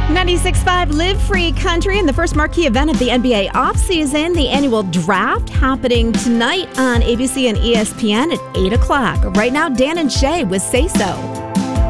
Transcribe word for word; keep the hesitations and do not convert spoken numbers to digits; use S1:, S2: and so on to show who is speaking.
S1: ninety-six point five Live Free Country, and the first marquee event of the N B A offseason, the annual draft, happening tonight on A B C and E S P N at eight o'clock. Right now, Dan and Shay with Say So.